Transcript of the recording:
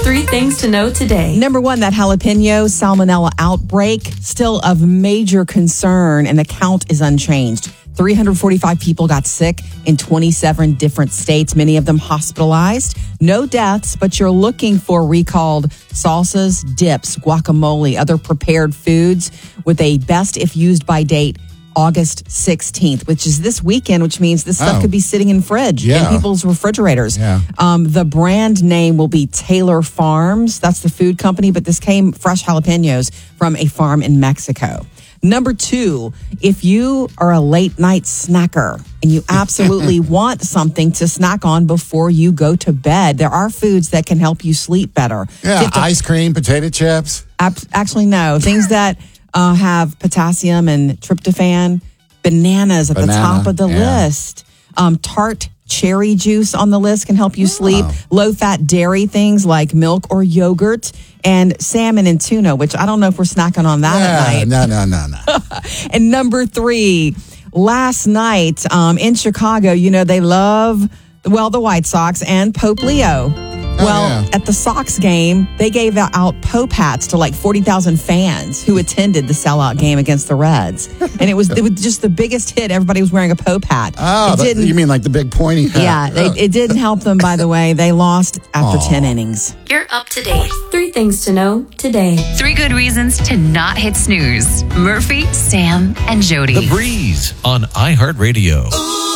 Three things to know today. Number one, that jalapeno salmonella outbreak, still of major concern, and the count is unchanged. 345 people got sick in 27 different states, many of them hospitalized. No deaths, but you're looking for recalled salsas, dips, guacamole, other prepared foods with a best if used by date August 16th, which is this weekend, which means this stuff could be sitting in in people's refrigerators. Yeah. The brand name will be Taylor Farms. That's the food company, but this came fresh jalapenos from a farm in Mexico. Number two, if you are a late night snacker and you absolutely want something to snack on before you go to bed, there are foods that can help you sleep better. Yeah, ice cream, potato chips. Actually, no. Things that have potassium and tryptophan. Bananas at the top of the list. Tart cherry juice on the list can help you sleep. Low-fat dairy things like milk or yogurt. And salmon and tuna, which I don't know if we're snacking on that at night. No. And number three, last night in Chicago, they love, the White Sox and Pope Leo. At the Sox game, they gave out Pope hats to like 40,000 fans who attended the sellout game against the Reds. And it was just the biggest hit. Everybody was wearing a Pope hat. Oh, you mean like the big pointy hat? Yeah, it didn't help them, by the way. They lost after 10 innings. You're up to date. Three things to know today. 3 good reasons to not hit snooze. Murphy, Sam, and Jody. The Breeze on iHeartRadio.